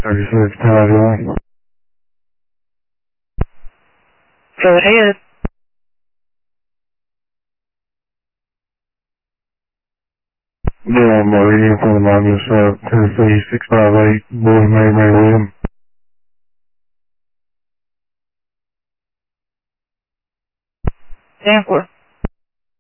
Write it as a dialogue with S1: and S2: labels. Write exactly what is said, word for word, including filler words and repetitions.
S1: thirty-six, ten
S2: Go ahead.
S1: Yeah, I'm uh, reading from the Magnus, uh, Tennessee, six five eight, Boy Mary Mary William.
S2: ten four.